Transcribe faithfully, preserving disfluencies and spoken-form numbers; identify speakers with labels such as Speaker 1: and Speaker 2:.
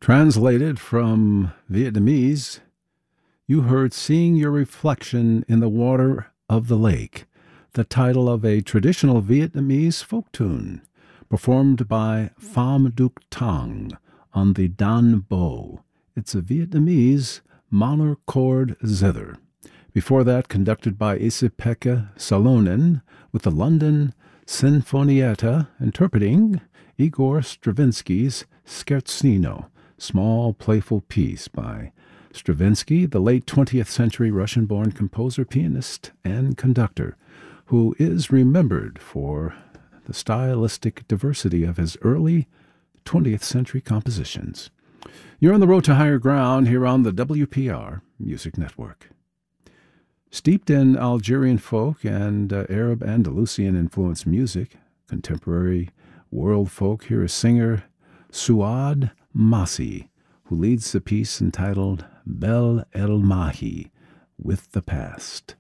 Speaker 1: Translated from Vietnamese, you heard Seeing Your Reflection in the Water of the Lake, the title of a traditional Vietnamese folk tune, performed by Pham Duc Thang on the Dan Bo. It's a Vietnamese Mahler chord zither. Before that, conducted by Esa-Pekka Salonen with the London Sinfonietta, interpreting Igor Stravinsky's Scherzino, small playful piece by Stravinsky, the late twentieth century Russian-born composer, pianist, and conductor, who is remembered for the stylistic diversity of his early twentieth century compositions. You're on the road to higher ground here on the W P R Music Network. Steeped in Algerian folk and uh, Arab Andalusian-influenced music, contemporary world folk, here is singer Suad Massi, who leads the piece entitled Bel El Mahi, With the Past.